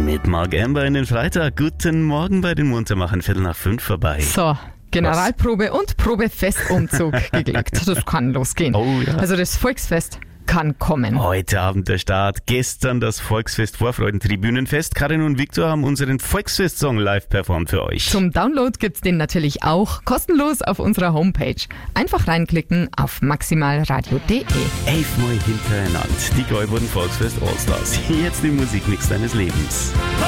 Mit Marc Amber in den Freitag. Guten Morgen bei den Muntermachern, 5:15 vorbei. So, Generalprobe und Probefestumzug geglückt. Das kann losgehen. Oh ja. Also das Volksfest kann kommen. Heute Abend der Start. Gestern das Volksfest Vorfreuden-Tribünenfest. Karin und Viktor haben unseren Volksfest-Song live performt für euch. Zum Download gibt's den natürlich auch kostenlos auf unserer Homepage. Einfach reinklicken auf maximalradio.de. 11 Mal hintereinander. Die goldenen Volksfest Allstars. Jetzt den Musikmix deines Lebens.